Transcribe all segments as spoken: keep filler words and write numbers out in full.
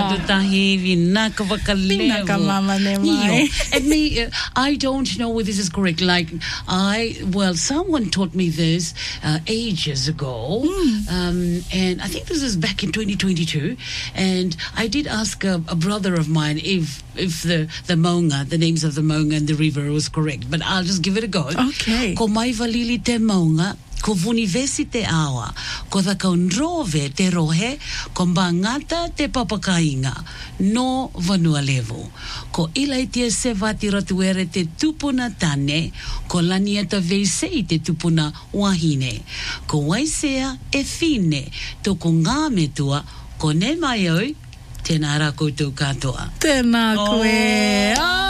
Matutahi, vinaka vakalevo. Vinaka mama ne mai. And me, uh, I don't know whether this is correct. Like, I, well, someone taught me this uh, ages ago. Mm. Um, and I think this is back in twenty twenty-two. And I did ask a, a brother of mine if if the, the maunga, the names of the maunga and the river was correct. But I'll just give it a go. Okay. Ko mai valili te maunga, ko vunivesi te awa, ko the kaunrove te rohe, ko mbangata te papakainga, no vanua levo. Ko ilai te se vati ratuere te tupuna tane, ko lanieta veisei te tupuna wahine. Ko waisea e fine, to ko ngame tua, ko ne mai oi, tēnā rā koutou katoa. Tēnā koe. Oh.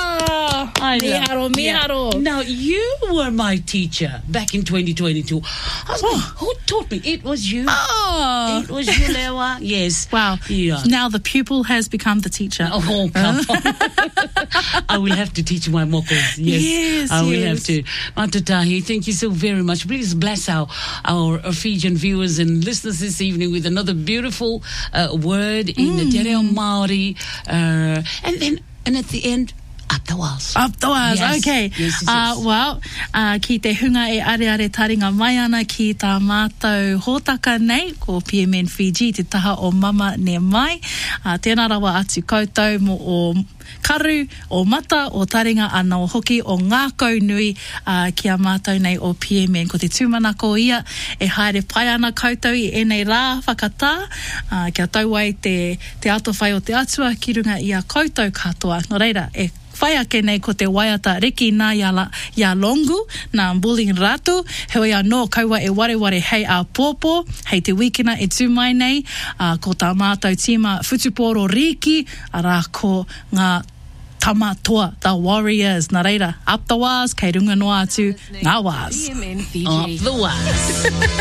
I Miharo, miharo. Yeah. Now, you were my teacher back in twenty twenty-two. Husband, oh. Who taught me? It was you. Oh. It was you, Lewa. Yes. Wow. Yeah. Now the pupil has become the teacher. Oh, come on. I will have to teach my mokos. Yes. Yes, I will yes. have to. Matutahi, thank you so very much. Please bless our, our Fijian viewers and listeners this evening with another beautiful uh, word in mm. the Te Reo Māori. Uh, and then, and at the end, up the walls. Up the walls, yes. Okay. Yes, yes, yes. Uh, well, uh, ki te hunga e are are taringa mai ana ki tā mātou hōtaka nei, ko P M N Fiji, te taha o mama ne mai. Uh, tēnā rawa atu koutou mo o karu, o mata, o taringa ana o hoki, o ngā kaunui uh, ki a mātou nei o P M N. Ko te tūmana ko ia, e haere pai ana koutou i enei rā whakatā, uh, kia tau ai te, te ato whai o te atua ki runga i a koutou katoa. No reira, e whai ake nei ko te waiata reki nā ia, ia longu, nā bullying ratu, heoi anō kaua e ware ware hei a pōpō, hei te wikina e tū mai nei, uh, ko tā mātou tīma Futupōro Riki, arā ko ngā tamatoa, the Warriors, nā reira, up the wās, kei runga noa atu, ngā wās. Up the wās.